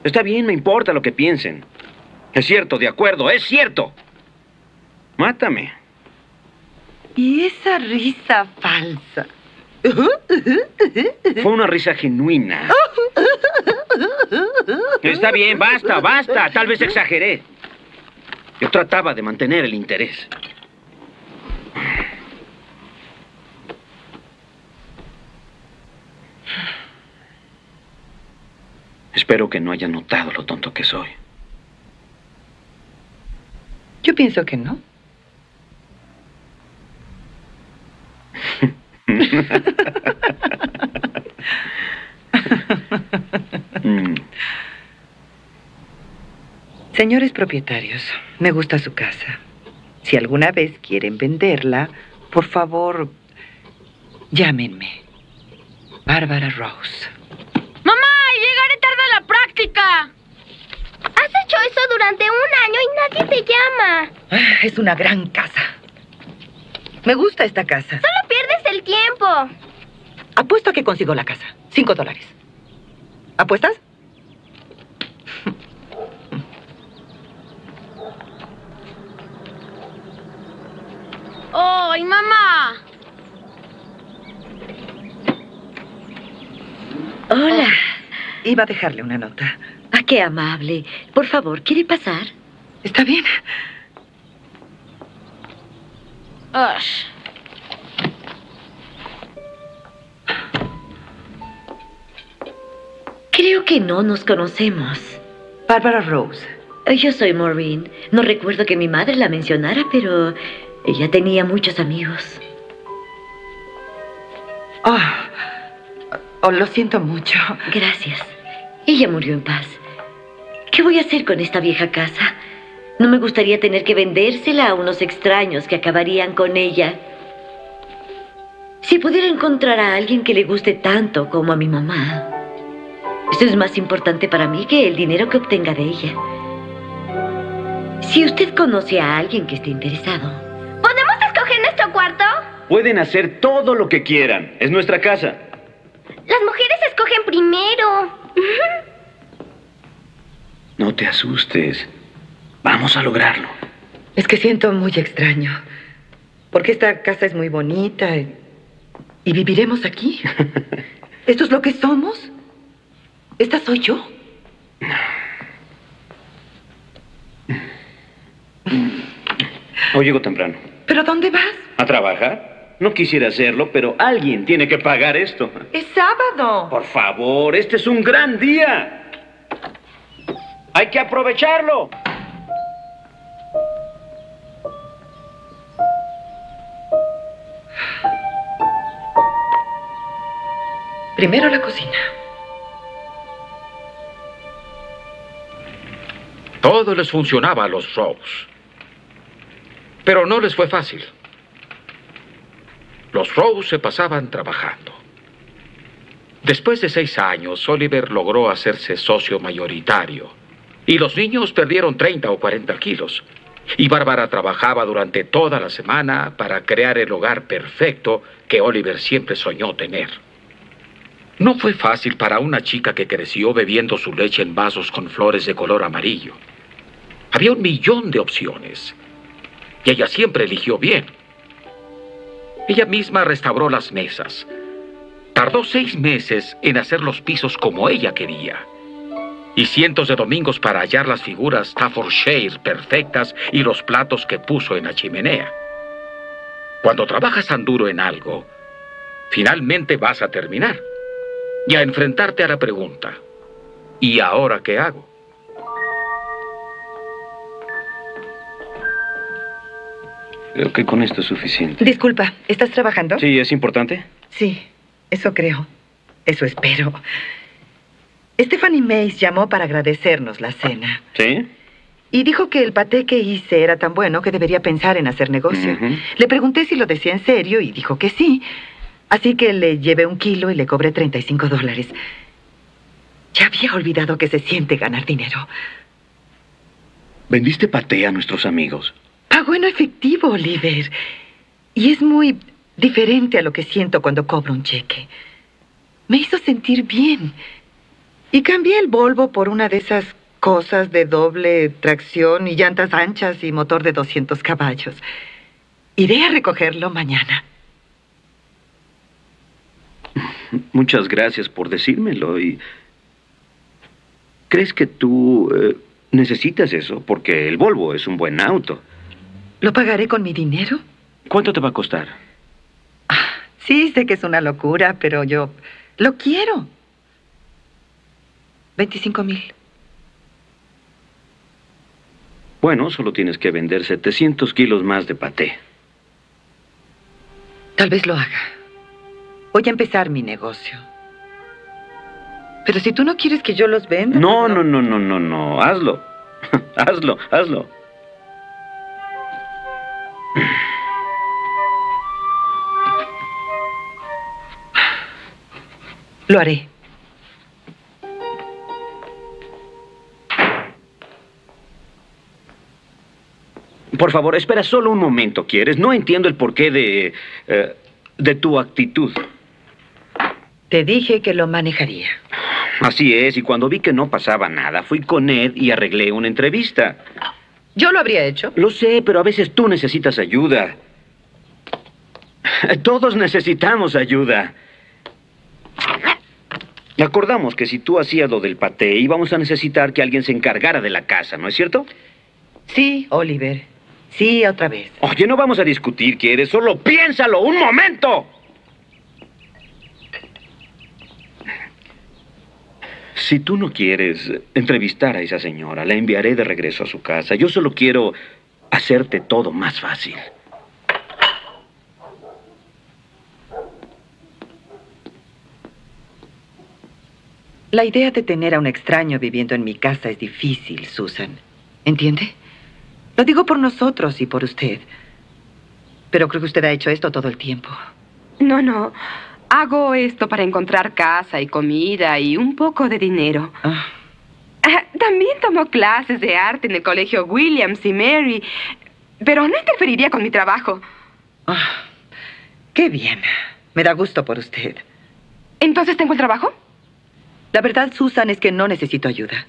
Está bien, me importa lo que piensen. Es cierto, de acuerdo, es cierto. Mátame. Y esa risa falsa. Fue una risa genuina. Está bien, basta, basta. Tal vez exageré. Yo trataba de mantener el interés. Espero que no haya notado lo tonto que soy. Yo pienso que no. Señores propietarios, me gusta su casa. Si alguna vez quieren venderla, por favor, llámenme. Bárbara Rose. ¡Mamá! ¡Llegaré tarde a la práctica! Has hecho eso durante un año y nadie te llama. Es una gran casa. Me gusta esta casa. Solo pierdes el tiempo. Apuesto a que consigo la casa. $5. ¿Apuestas? ¡Ay, mamá! Hola. Iba a dejarle una nota. Ah, qué amable. Por favor, ¿quiere pasar? Está bien. Ush. Creo que no nos conocemos. Bárbara Rose. Yo soy Maureen. No recuerdo que mi madre la mencionara, pero ella tenía muchos amigos. Lo siento mucho. Gracias. Ella murió en paz. ¿Qué voy a hacer con esta vieja casa? No me gustaría tener que vendérsela a unos extraños que acabarían con ella. Si pudiera encontrar a alguien que le guste tanto como a mi mamá, eso es más importante para mí que el dinero que obtenga de ella. Si usted conoce a alguien que esté interesado. ¿Podemos escoger nuestro cuarto? Pueden hacer todo lo que quieran. Es nuestra casa. Las mujeres escogen primero. No te asustes. Vamos a lograrlo. Es que siento muy extraño. Porque esta casa es muy bonita y viviremos aquí. ¿Esto es lo que somos? ¿Esta soy yo? Hoy llego temprano. ¿Pero dónde vas? ¿A trabajar? No quisiera hacerlo, pero alguien tiene que pagar esto. Es sábado. Por favor, este es un gran día. Hay que aprovecharlo. Primero la cocina. Todo les funcionaba a los Rose. Pero no les fue fácil. Los Rose se pasaban trabajando. Después de 6 años, Oliver logró hacerse socio mayoritario. Y los niños perdieron 30 o 40 kilos. Y Bárbara trabajaba durante toda la semana para crear el hogar perfecto que Oliver siempre soñó tener. No fue fácil para una chica que creció bebiendo su leche en vasos con flores de color amarillo. Había 1,000,000 de opciones. Y ella siempre eligió bien. Ella misma restauró las mesas. Tardó 6 meses en hacer los pisos como ella quería. Y cientos de domingos para hallar las figuras Staffordshire perfectas y los platos que puso en la chimenea. Cuando trabajas tan duro en algo, finalmente vas a terminar. Y a enfrentarte a la pregunta, ¿y ahora qué hago? Creo que con esto es suficiente. Disculpa, ¿estás trabajando? Sí, ¿es importante? Sí, eso creo. Eso espero. Stephanie Mays llamó para agradecernos la cena. ¿Sí? Y dijo que el paté que hice era tan bueno que debería pensar en hacer negocio. Le pregunté si lo decía en serio y dijo que sí. Así que le llevé 1 kilo y le cobré $35. Ya había olvidado que se siente ganar dinero. ¿Vendiste paté a nuestros amigos? Pagó en efectivo, Oliver. Y es muy diferente a lo que siento cuando cobro un cheque. Me hizo sentir bien. Y cambié el Volvo por una de esas cosas de doble tracción y llantas anchas y motor de 200 caballos. Iré a recogerlo mañana. Muchas gracias por decírmelo. ¿Y crees que tú necesitas eso? Porque el Volvo es un buen auto. ¿Lo pagaré con mi dinero? ¿Cuánto te va a costar? Sí, sé que es una locura, pero yo lo quiero. 25,000. Bueno, solo tienes que vender 700 kilos más de paté. Tal vez lo haga. Voy a empezar mi negocio. Pero si tú no quieres que yo los venda... No. Hazlo. Hazlo. Lo haré. Por favor, espera solo un momento, ¿quieres? No entiendo el porqué de tu actitud. Te dije que lo manejaría. Así es, y cuando vi que no pasaba nada, fui con Ed y arreglé una entrevista. Yo lo habría hecho. Lo sé, pero a veces tú necesitas ayuda. Todos necesitamos ayuda. Acordamos que si tú hacías lo del paté, íbamos a necesitar que alguien se encargara de la casa, ¿no es cierto? Sí, Oliver. Sí, otra vez. Oye, no vamos a discutir, ¿quieres? Solo piénsalo un momento. Si tú no quieres entrevistar a esa señora, la enviaré de regreso a su casa. Yo solo quiero hacerte todo más fácil. La idea de tener a un extraño viviendo en mi casa es difícil, Susan. ¿Entiende? Lo digo por nosotros y por usted. Pero creo que usted ha hecho esto todo el tiempo. No. Hago esto para encontrar casa y comida y un poco de dinero. También tomo clases de arte en el colegio Williams y Mary, pero no interferiría con mi trabajo. Qué bien. Me da gusto por usted. ¿Entonces tengo el trabajo? La verdad, Susan, es que no necesito ayuda.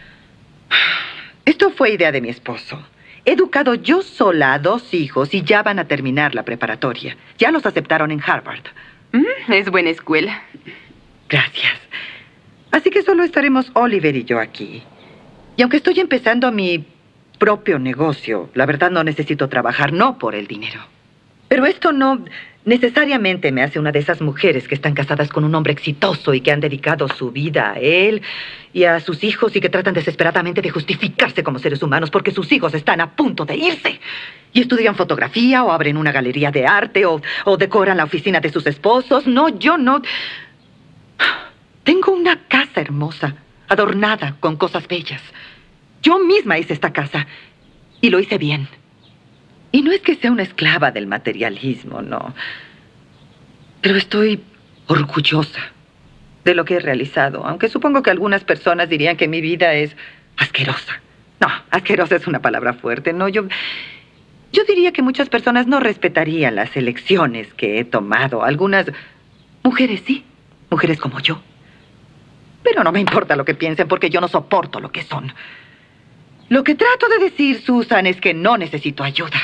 Esto fue idea de mi esposo. He educado yo sola a 2 hijos y ya van a terminar la preparatoria. Ya los aceptaron en Harvard. Es buena escuela. Gracias. Así que solo estaremos Oliver y yo aquí. Y aunque estoy empezando mi propio negocio, la verdad no necesito trabajar, no por el dinero. Pero esto no necesariamente me hace una de esas mujeres que están casadas con un hombre exitoso y que han dedicado su vida a él y a sus hijos y que tratan desesperadamente de justificarse como seres humanos porque sus hijos están a punto de irse. Y estudian fotografía o abren una galería de arte o decoran la oficina de sus esposos. No, yo no. Tengo una casa hermosa, adornada con cosas bellas. Yo misma hice esta casa y lo hice bien. Y no es que sea una esclava del materialismo, no. Pero estoy orgullosa de lo que he realizado, aunque supongo que algunas personas dirían que mi vida es asquerosa. No, asquerosa es una palabra fuerte, no. Yo diría que muchas personas no respetarían las elecciones que he tomado. Algunas mujeres sí, mujeres como yo. Pero no me importa lo que piensen porque yo no soporto lo que son. Lo que trato de decir, Susan, es que no necesito ayuda.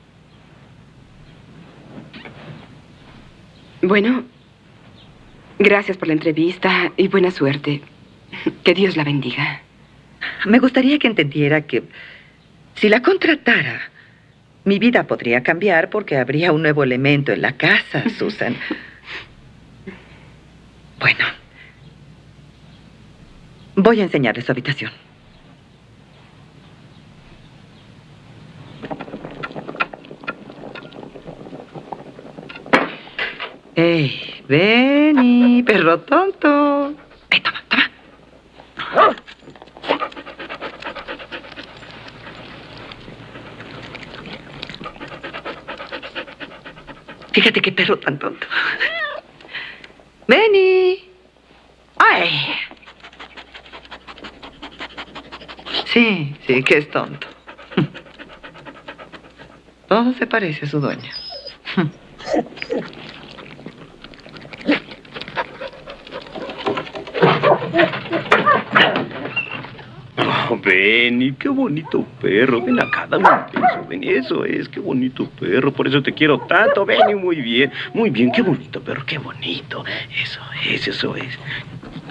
Bueno, gracias por la entrevista y buena suerte. Que Dios la bendiga. Me gustaría que entendiera que si la contratara, mi vida podría cambiar porque habría un nuevo elemento en la casa, Susan. Bueno, voy a enseñarle su habitación. ¡Ey! ¡Ven, perro tonto! Toma. Fíjate qué perro tan tonto. ¡Benny! ¡Ay! Sí, que es tonto. Todo se parece a su dueño. Oh, Benny, qué bonito perro. Ven acá, dame un beso. Benny, eso es, qué bonito perro. Por eso te quiero tanto, Benny. Muy bien, qué bonito perro, qué bonito. Eso es, eso es.